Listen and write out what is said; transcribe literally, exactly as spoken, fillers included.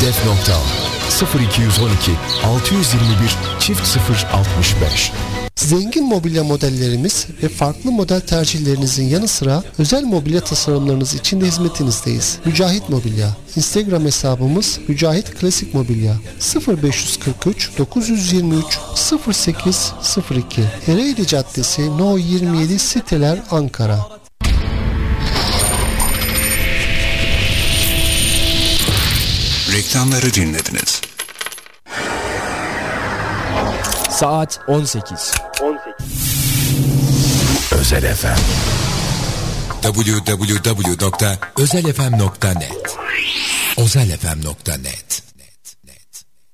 hedef nokta al sıfır iki yüz on iki altı yüz yirmi bir çift sıfır altmış beş. Zengin mobilya modellerimiz ve farklı model tercihlerinizin yanı sıra özel mobilya tasarımlarınız için de hizmetinizdeyiz. Mücahit Mobilya. Instagram hesabımız Mücahit Klasik Mobilya. sıfır beş kırk üç dokuz yüz yirmi üç sıfır sekiz sıfır iki. Ereğli Caddesi No yirmi yedi Siteler, Ankara. Reklamları dinlediniz. Saat on sekiz. on sekiz. Özel F M. double-u double-u double-u nokta özel f m nokta net özel f m nokta net